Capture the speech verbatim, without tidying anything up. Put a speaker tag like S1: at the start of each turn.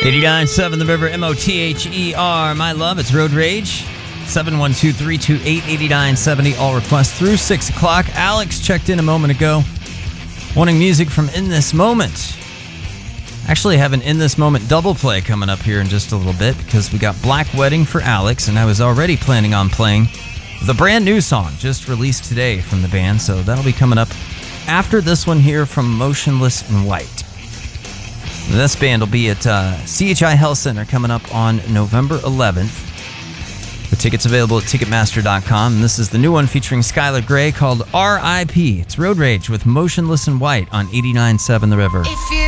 S1: eighty-nine point seven The River, M O T H E R. My love, it's Road Rage. seven one two, three two eight, eight nine seven zero. All requests through six o'clock. Alex checked in a moment ago, wanting music from In This Moment. Actually, have an In This Moment double play coming up here in just a little bit because we got Black Wedding for Alex, and I was already planning on playing the brand new song just released today from the band, so that'll be coming up after this one here from Motionless in White. This band will be at uh, C H I Health Center coming up on November eleventh. The tickets available at Ticketmaster dot com. And this is the new one featuring Skylar Grey called R I P. It's Road Rage with Motionless in White on eighty-nine point seven The River.